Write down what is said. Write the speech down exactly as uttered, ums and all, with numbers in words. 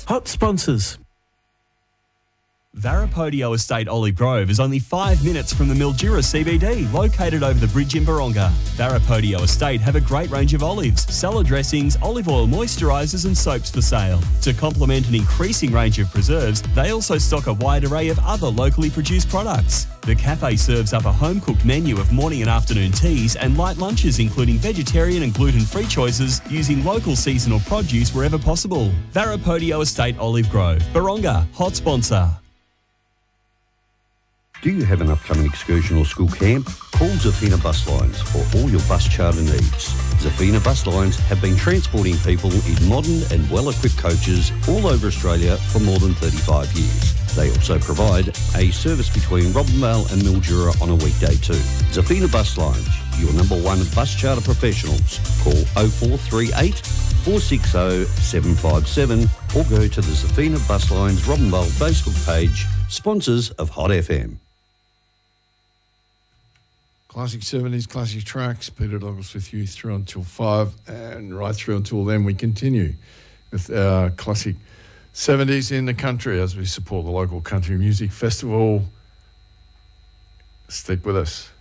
Hot sponsors. Varapodio Estate Olive Grove is only five minutes from the Mildura C B D, located over the bridge in Baronga. Varapodio Estate have a great range of olives, salad dressings, olive oil moisturisers and soaps for sale. To complement an increasing range of preserves, they also stock a wide array of other locally produced products. The cafe serves up a home-cooked menu of morning and afternoon teas and light lunches, including vegetarian and gluten-free choices, using local seasonal produce wherever possible. Varapodio Estate Olive Grove, Baronga, hot sponsor. Do you have an upcoming excursion or school camp? Call Zafina Bus Lines for all your bus charter needs. Zafina Bus Lines have been transporting people in modern and well-equipped coaches all over Australia for more than thirty-five years. They also provide a service between Robinvale and Mildura on a weekday too. Zafina Bus Lines, your number one bus charter professionals. Call oh four three eight, four six oh, seven five seven or go to the Zafina Bus Lines Robinvale Facebook page, sponsors of Hot F M. Classic seventies, classic tracks. Peter Douglas with you through until five, and right through until then we continue with our classic seventies in the country as we support the local country music festival. Stick with us.